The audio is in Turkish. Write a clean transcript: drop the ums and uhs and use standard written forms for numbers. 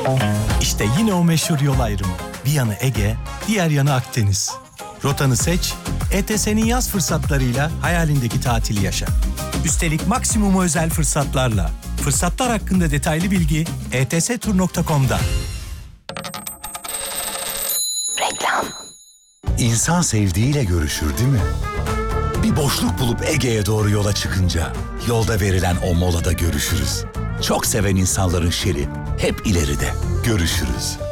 İşte yine o meşhur yol ayrımı. Bir yanı Ege, diğer yanı Akdeniz. Rotanı seç, ETS'nin yaz fırsatlarıyla hayalindeki tatili yaşa. Üstelik maksimum özel fırsatlarla. Fırsatlar hakkında detaylı bilgi etstur.com'da. Reklam. İnsan sevdiğiyle görüşür değil mi? Bir boşluk bulup Ege'ye doğru yola çıkınca yolda verilen o molada görüşürüz. Çok seven insanların şeri hep ileride. Görüşürüz.